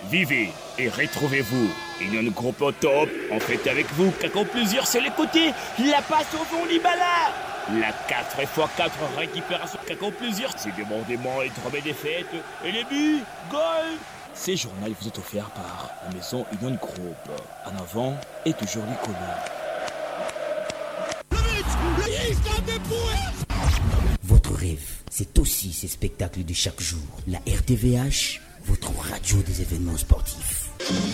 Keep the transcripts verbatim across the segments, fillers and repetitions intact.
Vivez et retrouvez-vous. Union Groupe au top, en fait avec vous, qu'en plusieurs sur les côtés, la passe au fond Libala. La quatre fois quatre récupération qu'en plusieurs, c'est débordement et trois défaites. Et les buts, goal. Ces journaux vous est offert par la maison Union Groupe. En avant et toujours l'icône. Votre rêve, c'est aussi ces spectacles de chaque jour. La R T V H, votre radio des événements sportifs.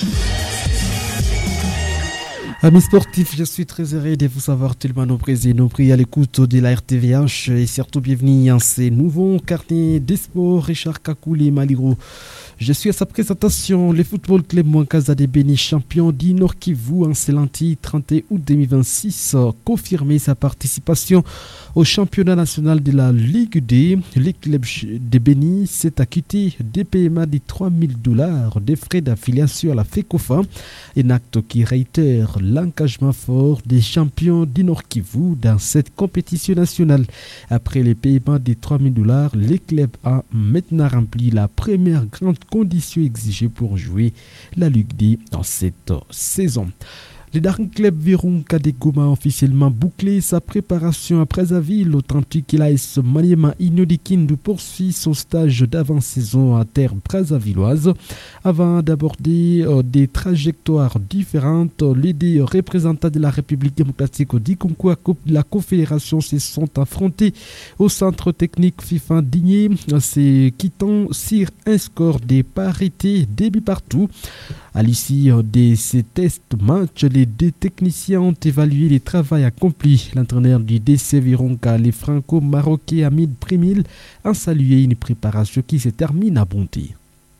Amis sportifs, je suis très heureux de vous savoir tellement nombreux et nombreux à l'écoute de la R T V H et surtout bienvenue en ces nouveaux carnets des sports. Richard Kakouli Maligro. Je suis à sa présentation. Le football club Mouankaza de Béni, champion du Nord Kivu en Célanti, trente août deux mille vingt-six, confirmé sa participation au championnat national de la Ligue D. Le club de Béni s'est acquitté des paiements de trois mille dollars des frais d'affiliation à la FECOFA, un acte qui réitère l'engagement fort des champions du Nord Kivu dans cette compétition nationale. Après les paiements de trois mille dollars, le club a maintenant rempli la première grande conditions exigées pour jouer la Ligue D dans cette saison. Le Daring Club Virunga de Goma a officiellement bouclé sa préparation à Brazzaville. Authentique l'A S Maniema Inodikindu poursuit son stage d'avant-saison à terre brazzavilloise. Avant d'aborder euh, des trajectoires différentes, les deux représentants de la République démocratique du Congo de la Confédération se sont affrontés au centre technique FIFA Digné, se quittant sur un score de parité début partout. À l'issue de ces tests matchs, les deux techniciens ont évalué les travaux accomplis. L'entraîneur du D C Virunga, les franco-marocains Hamid Primil, a salué une préparation qui se termine à bonté.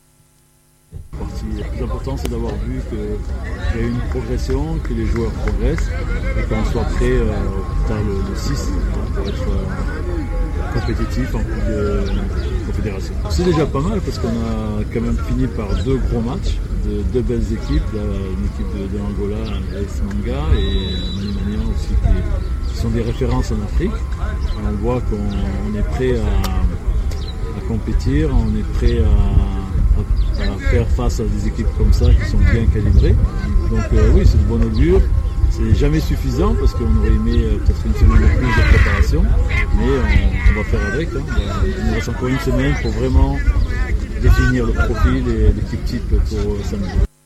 Le plus important, c'est d'avoir vu qu'il y a eu une progression, que les joueurs progressent et qu'on soit prêt euh, dans le, le six pour être euh, compétitif en Coupe de Confédération. C'est déjà pas mal parce qu'on a quand même fini par deux gros matchs de deux belles équipes, là, une équipe de, de Angola, A S Manga et Maniema aussi qui, qui sont des références en Afrique. On voit qu'on on est prêt à, à compétir, on est prêt à, à, à faire face à des équipes comme ça qui sont bien calibrées. Donc euh, oui, c'est de bon augure. C'est jamais suffisant parce qu'on aurait aimé euh, peut-être une semaine de plus de préparation, mais on, on va faire avec. Hein. Il nous reste encore une semaine pour vraiment définir le profil et l'équipe type pour euh, samedi.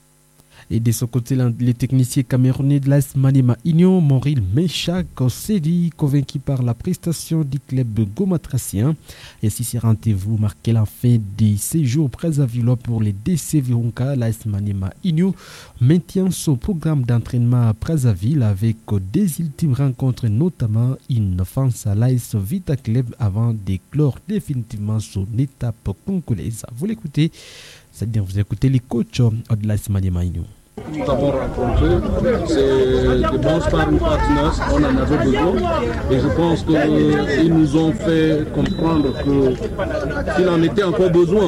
Et de son côté, les techniciens camerounais de l'A S Maniema Union, Moril Meshak, s'est dit convaincu par la prestation du club gomatracien. Et si ce rendez-vous marquait la fin des séjours Brazzavillois pour les D C Virunga, l'A S Maniema Union maintient son programme d'entraînement à Brazzaville avec des ultimes rencontres, notamment une face à l'A S Vita Club avant d'éclore définitivement son étape congolaise. Vous l'écoutez, c'est-à-dire vous écoutez les coachs de l'A S Maniema Union. Nous avons rencontré, c'est de bons sparring partners, on en avait besoin et je pense qu'ils nous ont fait comprendre qu'il en était encore besoin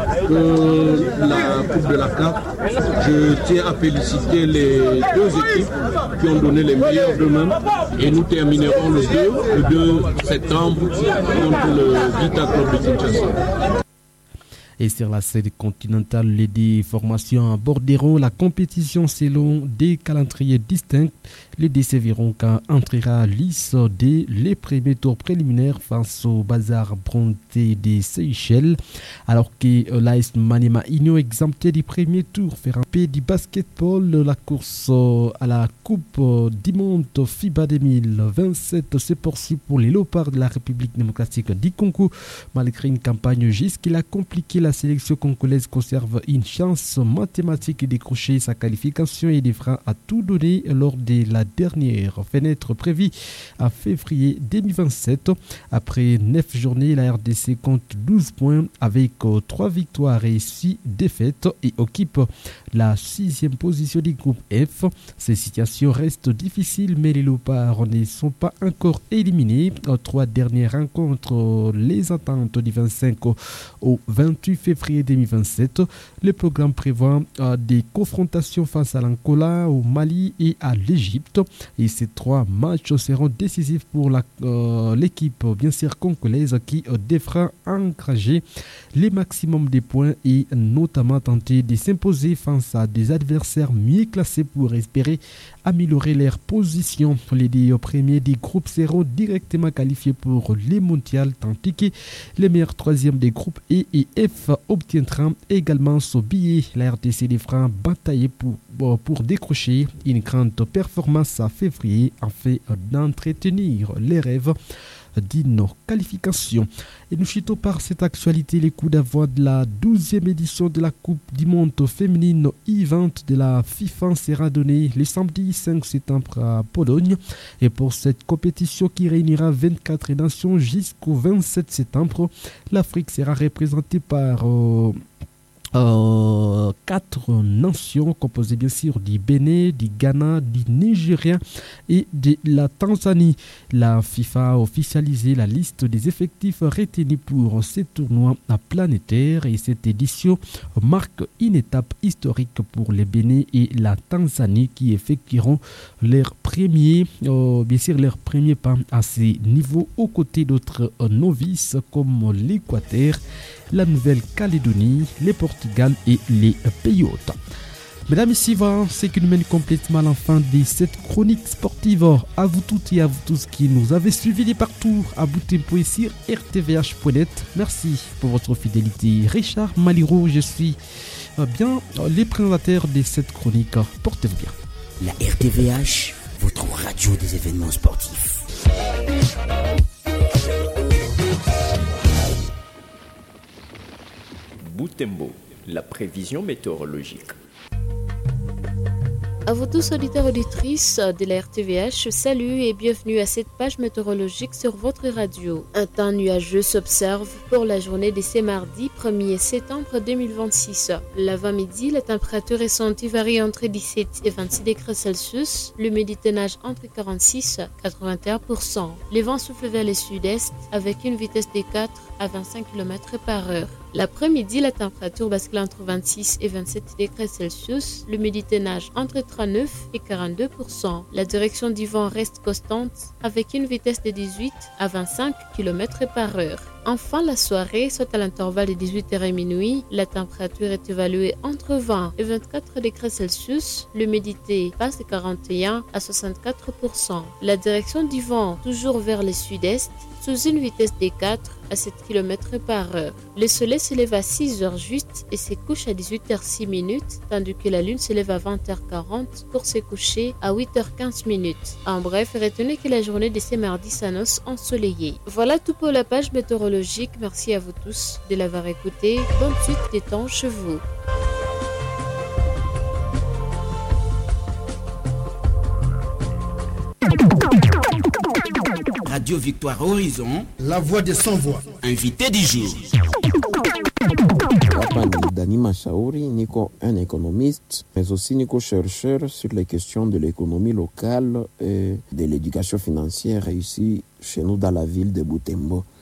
que la Coupe de la C A F. Je tiens à féliciter les deux équipes qui ont donné les meilleurs d'eux-mêmes et nous terminerons le deux, le deux septembre contre le Vita Club de Kinshasa. Et sur la scène continentale, les deux formations aborderont la compétition selon des calendriers distincts. Le D C Virunga entrera lisse dès les premiers tours préliminaires face au Bazar Bronté des Seychelles, alors que l'A S Maniema Union exempté du premier tour fera paix du basketball. La course à la Coupe du Monde FIBA deux mille vingt-sept se poursuit pour les Léopards de la République démocratique du Congo. Malgré une campagne jusqu'à compliquée, la sélection congolaise conserve une chance mathématique de décrocher sa qualification et devra à tout donner lors de la dernière fenêtre prévue à février deux mille vingt-sept. Après neuf journées, la R D C compte douze points avec trois victoires et six défaites et occupe la sixième position du groupe F. Ces situations restent difficiles, mais les Léopards ne sont pas encore éliminés. Aux trois dernières rencontres, les attentes du vingt-cinq au vingt-huit février deux mille vingt-sept. Le programme prévoit euh, des confrontations face à l'Angola, au Mali et à l'Égypte. Et ces trois matchs seront décisifs pour la, euh, l'équipe bien sûr congolaise qui euh, devra engager les maximums des points et notamment tenter de s'imposer face à des adversaires mieux classés pour espérer améliorer leur position. Les deux premiers des groupes seront directement qualifiés pour les mondiales, tandis que les meilleurs troisièmes des groupes E et F obtiendront également ce billet. La R D C devra batailler pour, pour décrocher une grande performance à février afin d'entretenir les rêves d'une qualification. Et nous chutons par cette actualité les coups d'envoi de la douzième édition de la Coupe du Monde féminine I vingt de la FIFA sera donné le samedi cinq septembre à Pologne. Et pour cette compétition qui réunira vingt-quatre nations jusqu'au vingt-sept septembre, l'Afrique sera représentée par euh, Euh, quatre nations composées bien sûr du Bénin, du Ghana, du Nigeria et de la Tanzanie. La FIFA a officialisé la liste des effectifs retenus pour ces tournois planétaires et cette édition marque une étape historique pour le Bénin et la Tanzanie qui effectueront leur premier, euh, bien sûr leur premier pas à ces niveaux aux côtés d'autres euh, novices comme l'Équateur, la Nouvelle-Calédonie, le Portugal et les pays hôtes. Mesdames et messieurs, c'est qui nous mène complètement à la fin de cette chronique sportive. À vous toutes et à vous tous qui nous avez suivis de partout à Butembo et sur R T V H point net. Merci pour votre fidélité. Richard Maliro, je suis bien le présentateur de cette chronique. Portez-vous bien. La R T V H, votre radio des événements sportifs. Butembo, la prévision météorologique. À vous tous auditeurs et auditrices de la R T V H, salut et bienvenue à cette page météorologique sur votre radio. Un temps nuageux s'observe pour la journée de ce mardi premier septembre deux mille vingt-six. L'avant-midi, la température ressentie varie entre dix-sept et vingt-six degrés Celsius, l'humidité nage entre quarante-six et quatre-vingt-un pour cent. Les vents soufflent vers le sud-est avec une vitesse de quatre à vingt-cinq kilomètres par heure. L'après-midi, la température bascule entre vingt-six et vingt-sept degrés Celsius, l'humidité nage entre trente-neuf et quarante-deux pour cent. La direction du vent reste constante avec une vitesse de dix-huit à vingt-cinq kilomètres par heure. Enfin, la soirée, soit à l'intervalle de dix-huit heures et minuit, la température est évaluée entre vingt et vingt-quatre degrés Celsius, l'humidité passe de quarante et un à soixante-quatre pour cent. La direction du vent toujours vers le sud-est, sous une vitesse de quatre à sept kilomètres par heure. Le soleil se lève à six heures juste et se couche à dix-huit heures six minutes, tandis que la lune se lève à vingt heures quarante pour se coucher à huit heures quinze minutes. En bref, retenez que la journée de ce mardi s'annonce ensoleillée. Voilà tout pour la page météorologique. Merci à vous tous de l'avoir écouté. Bonne suite des temps chez vous. Radio Victoire Horizon, la voix des sans-voix. Invité du jour. Hapa ni Dani Mashauri, niko un économiste, mais aussi niko chercheur sur les questions de l'économie locale et de l'éducation financière ici chez nous dans la ville de Butembo.